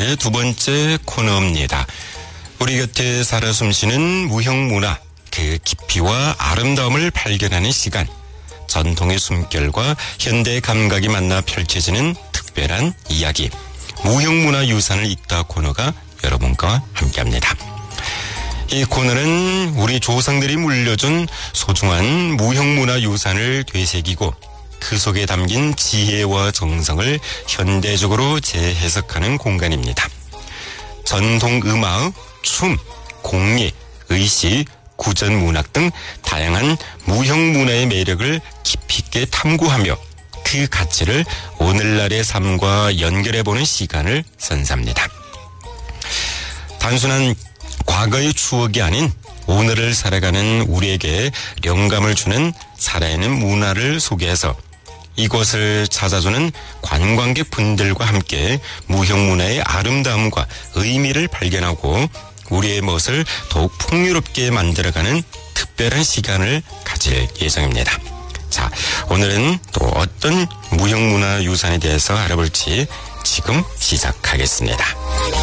오늘의 두 번째 코너입니다. 우리 곁에 살아 숨쉬는 무형문화, 그 깊이와 아름다움을 발견하는 시간. 전통의 숨결과 현대의 감각이 만나 펼쳐지는 특별한 이야기. 무형문화 유산을 잇다 코너가 여러분과 함께합니다. 이 코너는 우리 조상들이 물려준 소중한 무형문화 유산을 되새기고 그 속에 담긴 지혜와 정성을 현대적으로 재해석하는 공간입니다. 전통 음악, 춤, 공예, 의시, 구전문학 등 다양한 무형문화의 매력을 깊이 있게 탐구하며 그 가치를 오늘날의 삶과 연결해보는 시간을 선사합니다. 단순한 과거의 추억이 아닌 오늘을 살아가는 우리에게 영감을 주는 살아있는 문화를 소개해서 이곳을 찾아주는 관광객 분들과 함께 무형문화의 아름다움과 의미를 발견하고 우리의 멋을 더욱 풍요롭게 만들어가는 특별한 시간을 가질 예정입니다. 자, 오늘은 또 어떤 무형문화 유산에 대해서 알아볼지 지금 시작하겠습니다.